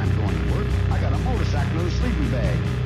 I'm going to work. I got a motorcycle and a sleeping bag.